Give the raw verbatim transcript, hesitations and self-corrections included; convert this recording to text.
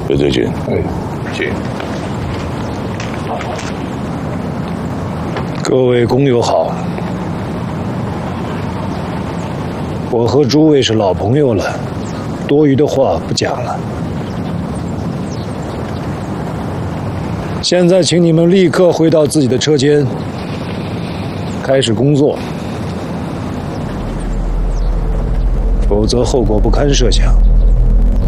刘队军， 哎， 请。 各位工友好，我和诸位是老朋友了，多余的话不讲了。现在，请你们立刻回到自己的车间，开始工作，否则后果不堪设想。